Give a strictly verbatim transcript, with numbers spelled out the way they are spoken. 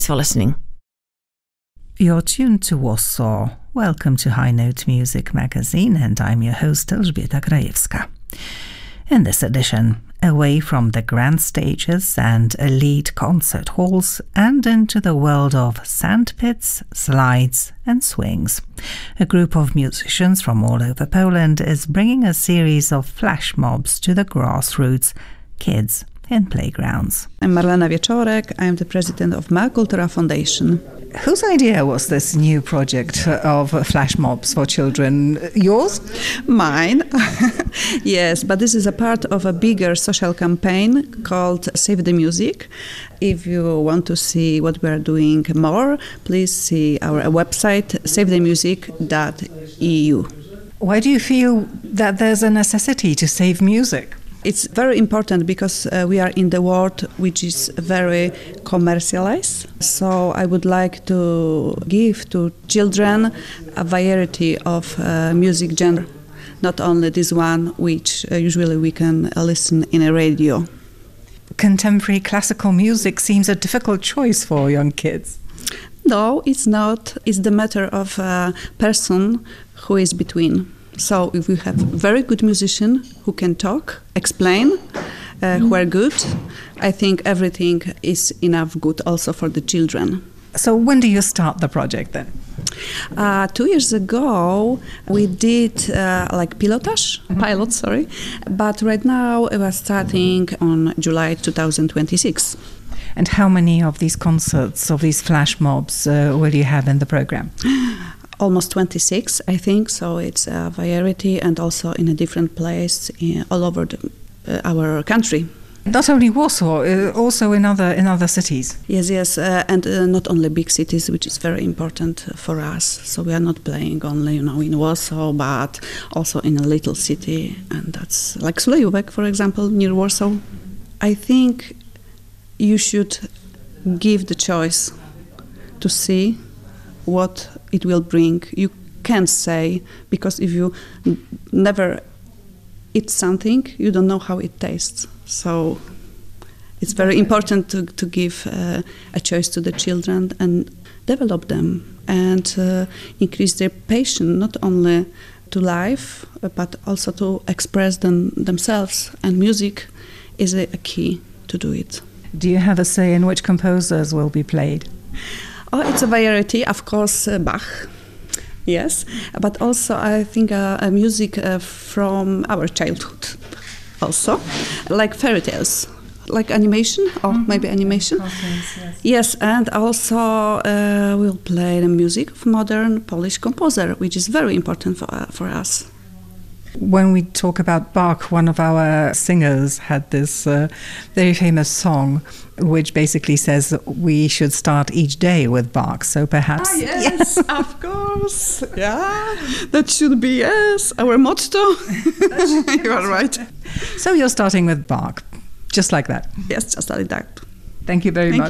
Thanks for listening. You're tuned to Warsaw. Welcome to High Note Music Magazine, and I'm your host, Elżbieta Grajewska. In this edition, away from the grand stages and elite concert halls and into the world of sandpits, slides and swings, a group of musicians from all over Poland is bringing a series of flash mobs to the grassroots, kids in playgrounds. I'm Marlena Wieczorek. I'm the president of Ma Kultura Foundation. Whose idea was this new project of flash mobs for children? Yours? Mine. Yes, but this is a part of a bigger social campaign called Save the Music. If you want to see what we are doing more, please see our website save the music dot e u. Why do you feel that there's a necessity to save music? It's very important because uh, we are in the world which is very commercialized. So I would like to give to children a variety of uh, music genre, not only this one which uh, usually we can uh, listen in a radio. Contemporary classical music seems a difficult choice for young kids. No, it's not. It's the matter of a person who is between. So if we have very good musicians who can talk, explain, uh, who are good, I think everything is enough good also for the children. So when do you start the project then? Uh, two years ago, we did uh, like pilotage, mm-hmm. pilot, sorry. But right now, we are starting on July two thousand twenty-six. And how many of these concerts, of these flash mobs, uh, will you have in the program? Almost twenty-six, I think, so it's a variety and also in a different place in, all over the, uh, our country. Not only Warsaw, uh, also in other in other cities. Yes, yes, uh, and uh, not only big cities, which is very important for us. So we are not playing only, you know, in Warsaw, but also in a little city, and that's like Sulejówek, for example, near Warsaw. I think you should give the choice to see what it will bring. You can't say, because if you n- never eat something, you don't know how it tastes. So it's very important to, to give uh, a choice to the children and develop them and uh, increase their passion, not only to life, but also to express them, themselves. And music is a, a key to do it. Do you have a say in which composers will be played? Oh, it's a variety, of course, uh, Bach, yes, but also I think uh, uh, music uh, from our childhood also, like fairy tales, like animation, or mm-hmm. maybe animation. Yes, yes. Yes, and also uh, we'll play the music of modern Polish composer, which is very important for, uh, for us. When we talk about Bach, one of our singers had this uh, very famous song which basically says we should start each day with Bach. So perhaps... Ah, yes, yeah. Of course. Yeah, that should be, yes, our motto. You are right. So you're starting with Bach, just like that? Yes, just like that. Thank you very Thank much.